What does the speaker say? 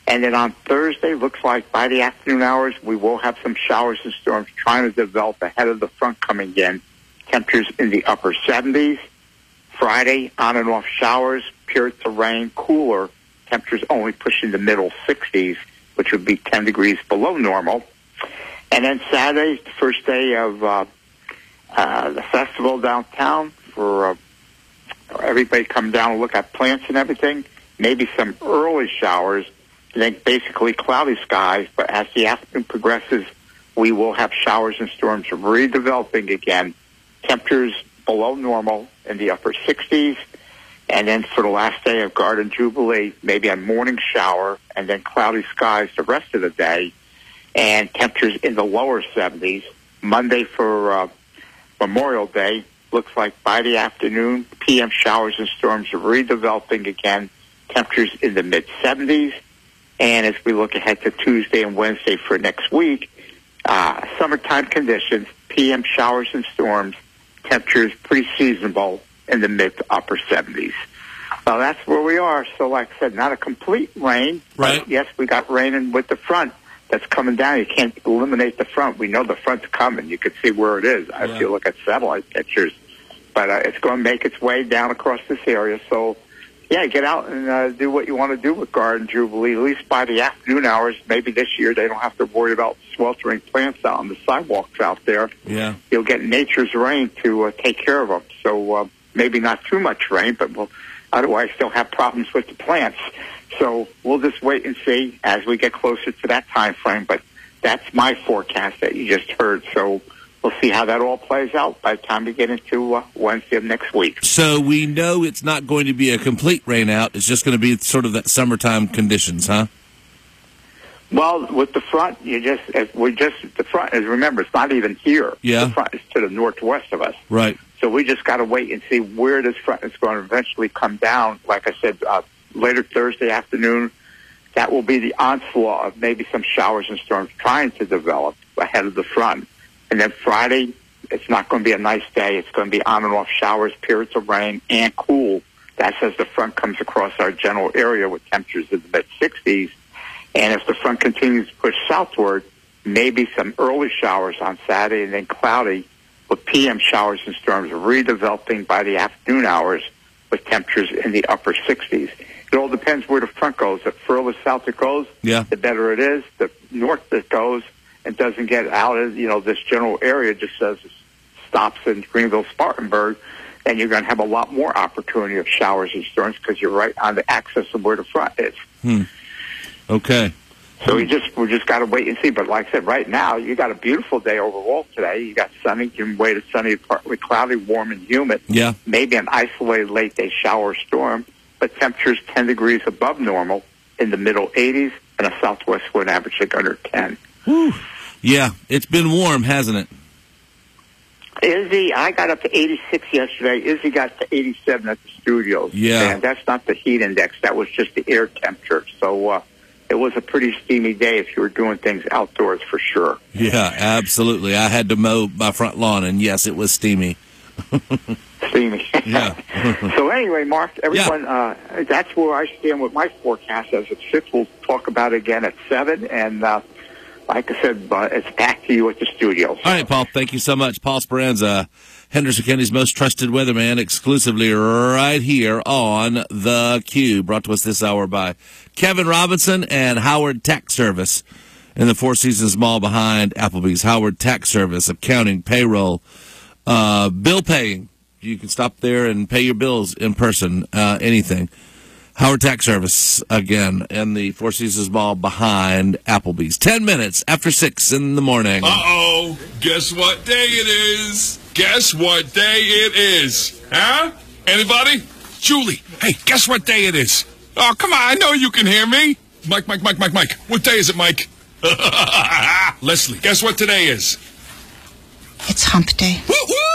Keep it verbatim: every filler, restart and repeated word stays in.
And then on Thursday, looks like by the afternoon hours, we will have some showers and storms trying to develop ahead of the front coming in. Temperatures in the upper seventies. Friday, on and off showers, periods of rain, cooler. Temperatures only pushing the middle sixties, which would be ten degrees below normal. And then Saturday, the first day of uh, uh, the festival downtown for uh, everybody come down and look at plants and everything. Maybe some early showers. And then basically cloudy skies, but as the afternoon progresses, we will have showers and storms redeveloping again. Temperatures below normal in the upper sixties. And then for the last day of Garden Jubilee, maybe a morning shower and then cloudy skies the rest of the day. And temperatures in the lower seventies. Monday for uh, Memorial Day, looks like by the afternoon, P M showers and storms are redeveloping again. Temperatures in the mid-seventies. And as we look ahead to Tuesday and Wednesday for next week, uh, summertime conditions, P M showers and storms, temperatures pretty seasonable in the mid to upper seventies. Well, that's where we are. So like I said, not a complete rain. Right. Yes, we got raining with the front that's coming down. You can't eliminate the front. We know the front's coming. You can see where it is yeah. if you look at satellite pictures. But uh, it's going to make its way down across this area. So, yeah, get out and uh, do what you want to do with Garden Jubilee, at least by the afternoon hours. Maybe this year they don't have to worry about sweltering plants out on the sidewalks out there. Yeah. You'll get nature's rain to uh, take care of them. So uh, maybe not too much rain, but we'll otherwise still have problems with the plants. So we'll just wait and see as we get closer to that time frame. But that's my forecast that you just heard. So we'll see how that all plays out by the time we get into uh, Wednesday of next week. So we know it's not going to be a complete rain out. It's just going to be sort of that summertime conditions, huh? Well, with the front, you just as we just the front is remember it's not even here. Yeah. The front is to the northwest of us. Right. So we just got to wait and see where this front is going to eventually come down. Like I said, uh, later Thursday afternoon, that will be the onslaught of maybe some showers and storms trying to develop ahead of the front. And then Friday, it's not going to be a nice day. It's going to be on and off showers, periods of rain, and cool. That's as the front comes across our general area with temperatures in the mid-sixties. And if the front continues to push southward, maybe some early showers on Saturday and then cloudy with P M showers and storms redeveloping by the afternoon hours with temperatures in the upper sixties. It all depends where the front goes. The further south it goes, yeah. the better it is. The north it goes and doesn't get out of, you know, this general area, just says it stops in Greenville, Spartanburg, and you're going to have a lot more opportunity of showers and storms because you're right on the axis of where the front is. Hmm. Okay. So we just we just got to wait and see. But like I said, right now you got a beautiful day overall today. You got sunny, you can wait a sunny, partly cloudy, warm and humid. Yeah. Maybe an isolated late day shower or storm, but temperatures ten degrees above normal in the middle eighties and a southwest wind averaging under ten. Whew. Yeah, it's been warm, hasn't it? Izzy, I got up to eighty-six yesterday. Izzy got to eighty-seven at the studios. Yeah. And that's not the heat index. That was just the air temperature. So uh, it was a pretty steamy day if you were doing things outdoors for sure. Yeah, absolutely. I had to mow my front lawn, and yes, it was steamy. Steamy. Yeah. So anyway, Mark, everyone, yeah. uh, that's where I stand with my forecast. As it sits, we'll talk about it again at seven. And uh, like I said, uh, it's back to you at the studios. All right, Paul, thank you so much. Paul Speranza, Henderson County's most trusted weatherman, exclusively right here on The Cube. Brought to us this hour by Kevin Robinson and Howard Tax Service in the Four Seasons Mall behind Applebee's. Howard Tax Service, accounting, payroll, uh, bill paying. You can stop there and pay your bills in person, uh, anything. Howard Tax Service, again, in the Four Seasons Mall behind Applebee's. Ten minutes after six in the morning. Uh-oh. Guess what day it is? Guess what day it is? Huh? Anybody? Julie, hey, guess what day it is? Oh, come on, I know you can hear me. Mike, Mike, Mike, Mike, Mike. What day is it, Mike? Leslie, guess what today is? It's hump day. Woo-hoo!